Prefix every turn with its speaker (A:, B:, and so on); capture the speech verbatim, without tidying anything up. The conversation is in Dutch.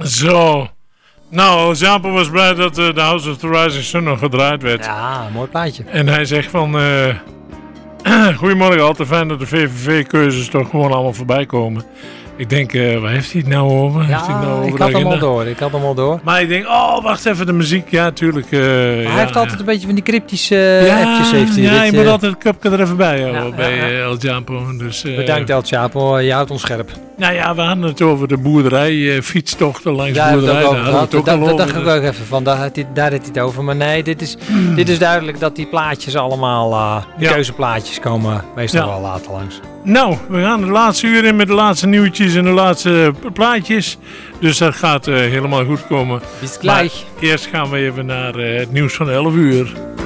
A: Zo. Nou, Japo was blij dat uh, The House of the Rising Sun nog gedraaid werd.
B: Ja, mooi plaatje.
A: En hij zegt van... Uh, Goedemorgen, altijd fijn dat de V V V-keuzes toch gewoon allemaal voorbij komen. Ik denk, uh, waar heeft hij het nou over?
B: Ja,
A: heeft hij het nou over
B: ik had hem al door, ik had hem al door.
A: Maar ik denk, oh, wacht even, de muziek. Ja, tuurlijk. Uh, hij
B: ja,
A: heeft
B: altijd
A: ja.
B: een beetje van die cryptische uh,
A: ja,
B: appjes. Heeft hij
A: ja,
B: dit,
A: je moet
B: uh,
A: altijd het cupje er even bij houden
B: ja,
A: bij
B: ja, ja.
A: uh, El Japo. Dus, uh,
B: Bedankt El Chapo, je houdt ons scherp.
A: Nou ja, we hadden het over de boerderij, uh, fietstochten langs
B: Daar
A: de boerderij.
B: hebben we
A: Daar
B: het
A: hadden
B: ook
A: we het ook
B: over
A: al
B: gehad. Dat
A: over.
B: dacht ik ook even van, daar had hij, daar had hij het over. Maar nee, dit is, hmm. dit is duidelijk dat die plaatjes allemaal, uh, die ja. keuzeplaatjes komen meestal ja. wel later langs.
A: Nou, we gaan de laatste uur in met de laatste nieuwtjes en de laatste plaatjes. Dus dat gaat uh, helemaal goed komen.
B: Bis gleich.
A: Maar eerst gaan we even naar uh, het nieuws van elf uur.